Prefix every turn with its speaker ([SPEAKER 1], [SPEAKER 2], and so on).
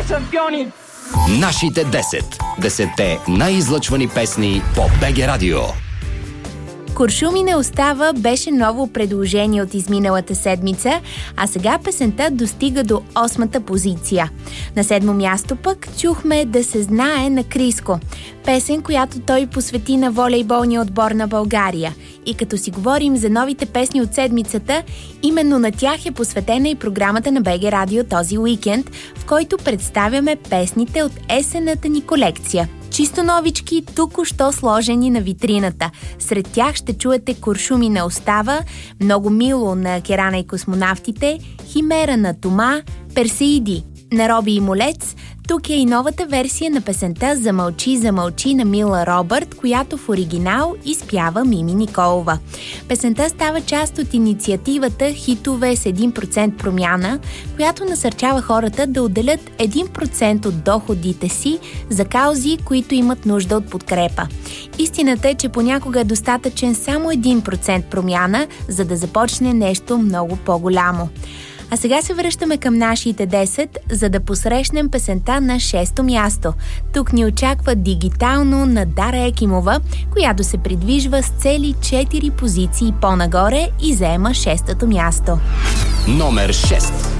[SPEAKER 1] шампиони!
[SPEAKER 2] Нашите 10. 10-те най-излъчвани песни по БГ Радио.
[SPEAKER 3] Куршуми не остава беше ново предложение от изминалата седмица, а сега песента достига до 8-та позиция. На 7-мо място пък чухме "Да се знае" на Криско. Песен, която той посвети на волейболния отбор на България. И като си говорим за новите песни от седмицата, именно на тях е посветена и програмата на БГ Радио този уикенд, в който представяме песните от есенната ни колекция. Чисто новички, току-що сложени на витрината. Сред тях ще чуете "Куршуми не остава", "Много мило" на Керана и космонавтите, "Химера" на Тома, "Персеиди" на Роби и Молец. Тук е и новата версия на песента "Замълчи, замълчи" на Мила Робърт, която в оригинал изпява Мими Николова. Песента става част от инициативата "Хитове с 1% промяна", която насърчава хората да отделят 1% от доходите си за каузи, които имат нужда от подкрепа. Истината е, че понякога е достатъчен само 1% промяна, за да започне нещо много по-голямо. А сега се връщаме към нашите 10, за да посрещнем песента на 6-то място. Тук ни очаква "Дигитално" на Дара Екимова, която се придвижва с цели 4 позиции по-нагоре и заема 6-то място.
[SPEAKER 2] Номер 6.